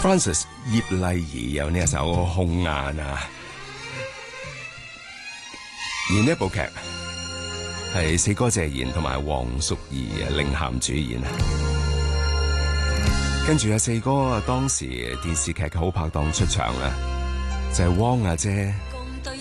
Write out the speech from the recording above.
Francis 葉麗儀有呢一首《紅顏》啊，而呢一部劇係四哥謝賢同埋黃淑儀領銜主演啊。跟住四哥當時電視劇嘅好拍檔出場啦，就係汪阿姐